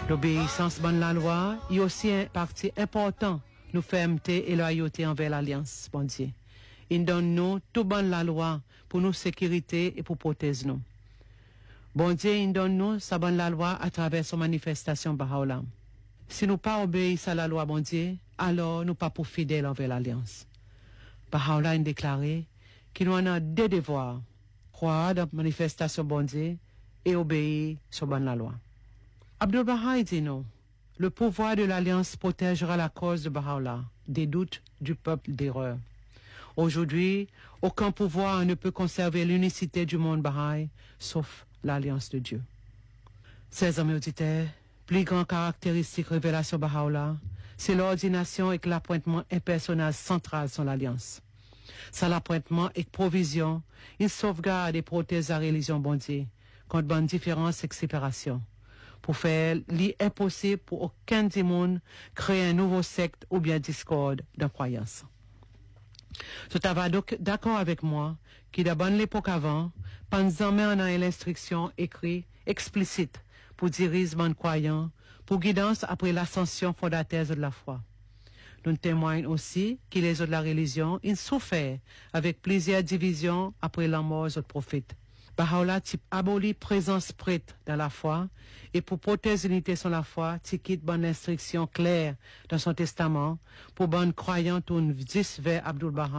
L'obéissance bonne la loi est aussi un parti important nous fermeté et loyauté envers l'alliance, bon Dieu. Il donne nous tout bonne la loi pour nous sécurité et pour protéger nous. Bon Dieu, il donne nous sa bonne la loi à travers son manifestation Bahá'u'lláh. Si nous pas obéissons à la loi, bon Dieu, alors nous pas pour fidèles envers l'alliance. Bahá'u'lláh a déclaré qu'il nous en a deux devoirs, croire dans la manifestation bon Dieu et obéir sur bonne la loi. Abdul Baha dit non. Le pouvoir de l'Alliance protégera la cause de Bahá'u'lláh des doutes du peuple d'erreur. Aujourd'hui, aucun pouvoir ne peut conserver l'unicité du monde Baha'i, sauf l'Alliance de Dieu. Chers amis auditeurs, plus grande caractéristique révélation Bahá'u'lláh, c'est l'ordination et l'appointement impersonnel central sur l'Alliance. Sans l'appointement et provision, il sauvegarde et protège la religion bon Dieu contre bonne différence et séparation. Pour faire l'impossible pour aucun des mondes créer un nouveau secte ou bien discorde de croyance. Tu t'avais d'accord avec moi qu'il y a bonne l'époque avant, pendant on a l'instruction écrite explicite pour diriger mon croyant, pour guidance après l'ascension fondatrice de la foi. Nous témoignons aussi que les autres de la religion, ils souffrent avec plusieurs divisions après la mort des autres prophètes. Bahá'u'lláh type aboli présence prête dans la foi et pour protéger l'unité sur la foi, tu quittes bonne instruction claire dans son testament pour bonne croyante ou 10 vers Abdul Baha.